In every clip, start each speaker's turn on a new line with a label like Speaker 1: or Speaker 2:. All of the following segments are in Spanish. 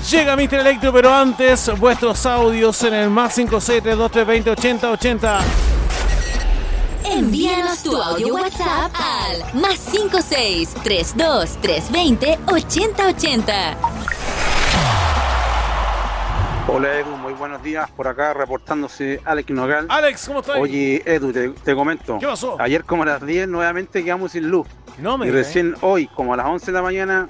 Speaker 1: Llega Mr. Electro, pero antes, vuestros audios en el más 56323208080.
Speaker 2: Envíanos tu audio WhatsApp al más 56323208080.
Speaker 3: Hola Edu, muy buenos días. Por acá reportándose Alex Nogal.
Speaker 1: Alex, ¿cómo estás?
Speaker 3: Oye Edu, te comento.
Speaker 1: ¿Qué pasó?
Speaker 3: Ayer como a las 10 nuevamente quedamos sin luz.
Speaker 1: No me
Speaker 3: Y
Speaker 1: digas,
Speaker 3: recién hoy, como a las 11 de la mañana,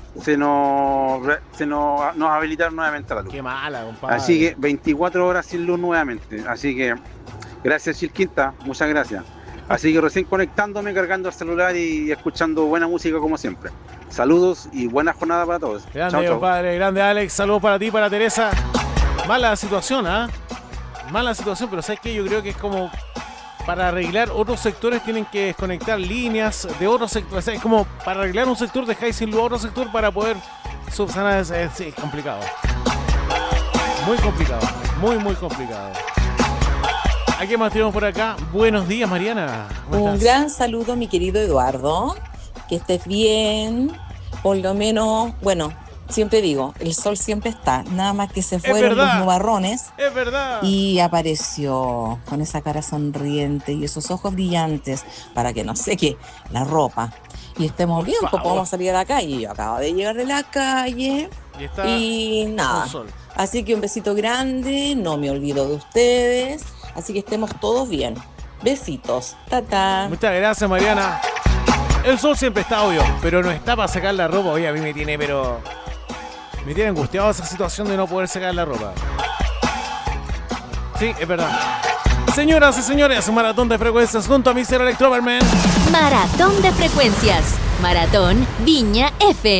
Speaker 3: nos habilitaron nuevamente la luz.
Speaker 1: Qué mala, compadre.
Speaker 3: Así que 24 horas sin luz nuevamente. Así que gracias Chilquinta, muchas gracias. Así que recién conectándome, cargando el celular y escuchando buena música como siempre. Saludos y buena jornada para todos.
Speaker 1: Grande,
Speaker 3: Chao, chao.
Speaker 1: compadre, grande Alex. Saludos para ti, para Teresa. Mala situación, ¿ah? Mala situación, pero ¿sabes qué? Yo creo que es como para arreglar otros sectores tienen que desconectar líneas de otros sectores. Es como para arreglar un sector dejáis sin luz a otro sector para poder subsanar. Es complicado. Muy complicado. Muy complicado. ¿A qué más tenemos por acá? Buenos días, Mariana.
Speaker 4: Un gran saludo, mi querido Eduardo. Que estés bien. Por lo menos, bueno, siempre digo, el sol siempre está. Nada más que se fueron los nubarrones.
Speaker 1: Es verdad.
Speaker 4: Y apareció con esa cara sonriente y esos ojos brillantes para que no seque la ropa. Y estemos bien, pues podemos salir a la calle. Yo acabo de llegar de la calle y nada. Así que un besito grande, no me olvido de ustedes. Así que estemos todos bien. Besitos. Tata.
Speaker 1: Muchas gracias, Mariana. El sol siempre está, obvio, pero no está para sacar la ropa. Oye, a mí me tiene angustiado esa situación de no poder sacar la ropa. Sí, es verdad. Señoras y señores, maratón de frecuencias junto a Mr. Electroverman.
Speaker 2: Maratón de frecuencias. Maratón Viña F.